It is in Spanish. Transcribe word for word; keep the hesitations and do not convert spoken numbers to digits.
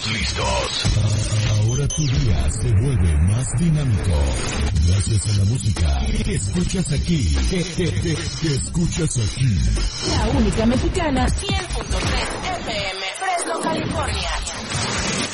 listos. Ahora tu día se vuelve más dinámico. Gracias a la música que escuchas aquí. Que, que, que, que escuchas aquí. La única mexicana, cien punto tres F M, Fresno, California.